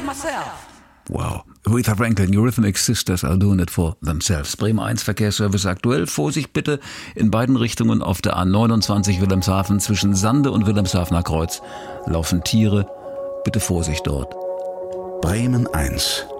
Wow. Aretha Franklin, Eurythmic Sisters are doing it for themselves. Bremen 1 Verkehrsservice aktuell. Vorsicht bitte in beiden Richtungen auf der A29 Wilhelmshaven zwischen Sande und Wilhelmshavener Kreuz laufen Tiere. Bitte Vorsicht dort. Bremen 1